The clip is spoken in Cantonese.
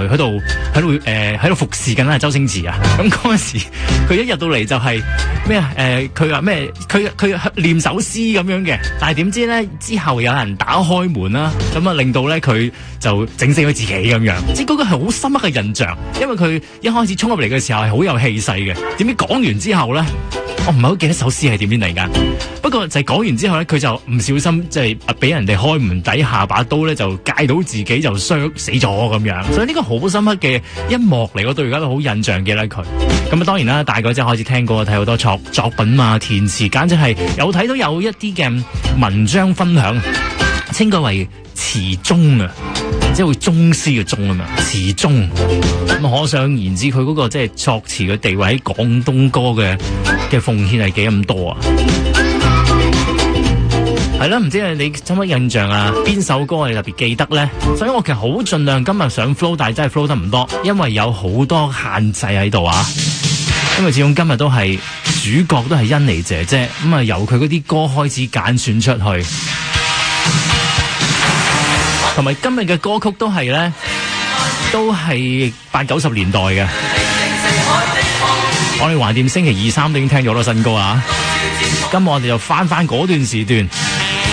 佢喺度服侍緊周星馳啊。咁嗰陣時佢一入到嚟就係咩啊？佢話咩？佢念首詩咁樣嘅，但係點知咧之後有人打開門啦，咁啊令到咧佢就整死咗自己咁樣。即係嗰個係好深刻嘅印象，因為佢一開始衝入嚟嘅時候係好有氣勢嘅，點知講完之後咧，我唔係好記得首詩係點先嚟㗎。不過就係講完之後咧，佢就唔小心即係俾人哋開門底下把刀咧就介到自己就傷死咗咁樣。所以呢個好深刻嘅一幕嚟，我到而家都好印象記得佢。咁啊當然啦，大個之後開始聽過睇好多作品啊，填詞簡直係有睇到有一啲嘅文章分享，稱佢為詞宗啊，即係會宗師嘅宗啊嘛，詞宗。咁可想而知佢嗰個即係作詞嘅地位喺廣東歌嘅奉獻係幾咁多啊！係啦，唔知你有乜印象啊？邊首歌你特別記得咧？所以我其實好盡量今日上 flow， 但係真係 flow 得唔多，因為有好多限制喺度啊！因為始終今日都係主角都係甄妮姐姐，咁啊由佢嗰啲歌開始揀選出去，同埋今日嘅歌曲都係咧，都係80-90年代嘅。我哋橫掂星期2、3都已經聽咗好多新歌啊！今日我哋就翻嗰段時段。